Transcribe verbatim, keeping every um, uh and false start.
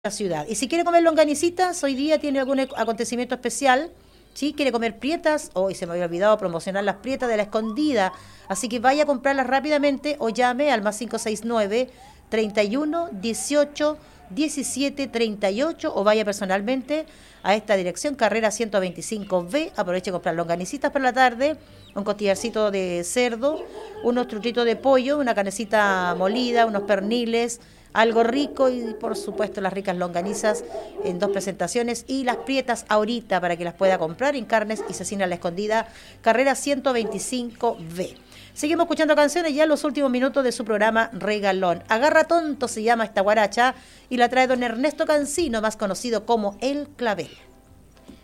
la ciudad. Y si quiere comer longanicitas, hoy día tiene algún acontecimiento especial, ¿sí? Quiere comer prietas, hoy se me había olvidado promocionar las prietas de La Escondida, así que vaya a comprarlas rápidamente o llame al más cinco seis nueve, treinta y uno, dieciocho, diecisiete, treinta y ocho o vaya personalmente a esta dirección, carrera ciento veinticinco B, aproveche a comprar longanicitas para la tarde, un costillarcito de cerdo, unos truchitos de pollo, una canecita molida, unos perniles, algo rico y por supuesto las ricas longanizas en dos presentaciones y las prietas ahorita para que las pueda comprar en Carnes y Cecina La Escondida, carrera ciento veinticinco B. Seguimos escuchando canciones ya en los últimos minutos de su programa Regalón. Agarra tonto se llama esta guaracha y la trae don Ernesto Cancino, más conocido como El Clavel.